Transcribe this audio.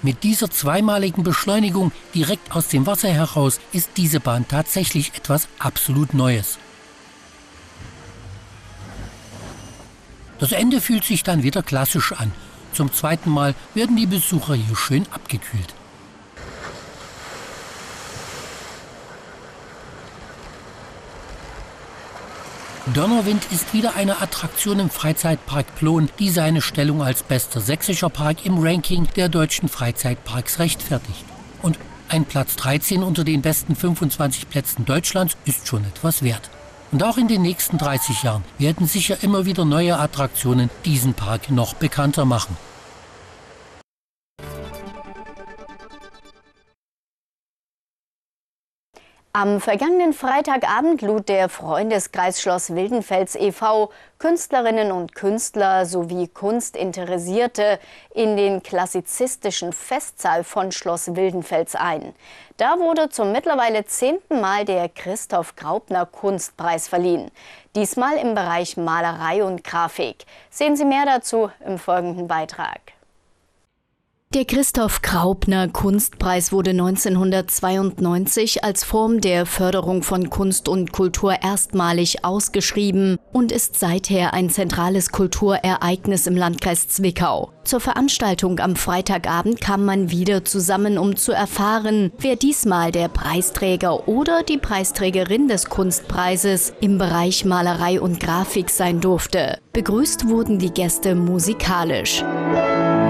Mit dieser zweimaligen Beschleunigung direkt aus dem Wasser heraus ist diese Bahn tatsächlich etwas absolut Neues. Das Ende fühlt sich dann wieder klassisch an. Zum zweiten Mal werden die Besucher hier schön abgekühlt. Donnerwind ist wieder eine Attraktion im Freizeitpark Plon, die seine Stellung als bester sächsischer Park im Ranking der deutschen Freizeitparks rechtfertigt. Und ein Platz 13 unter den besten 25 Plätzen Deutschlands ist schon etwas wert. Und auch in den nächsten 30 Jahren werden sicher immer wieder neue Attraktionen diesen Park noch bekannter machen. Am vergangenen Freitagabend lud der Freundeskreis Schloss Wildenfels e.V. Künstlerinnen und Künstler sowie Kunstinteressierte in den klassizistischen Festsaal von Schloss Wildenfels ein. Da wurde zum mittlerweile 10. Mal der Christoph Graupner Kunstpreis verliehen. Diesmal im Bereich Malerei und Grafik. Sehen Sie mehr dazu im folgenden Beitrag. Der Christoph Graupner Kunstpreis wurde 1992 als Form der Förderung von Kunst und Kultur erstmalig ausgeschrieben und ist seither ein zentrales Kulturereignis im Landkreis Zwickau. Zur Veranstaltung am Freitagabend kam man wieder zusammen, um zu erfahren, wer diesmal der Preisträger oder die Preisträgerin des Kunstpreises im Bereich Malerei und Grafik sein durfte. Begrüßt wurden die Gäste musikalisch.